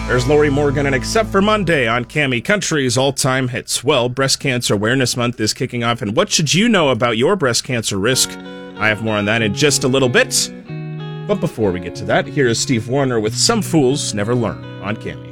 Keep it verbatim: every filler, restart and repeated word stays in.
There's Lori Morgan and Except for Monday on Cammy Country's all-time hits. Well, Breast Cancer Awareness Month is kicking off, and what should you know about your breast cancer risk? I have more on that in just a little bit. But before we get to that, here is Steve Wariner with Some Fools Never Learn on Cammy.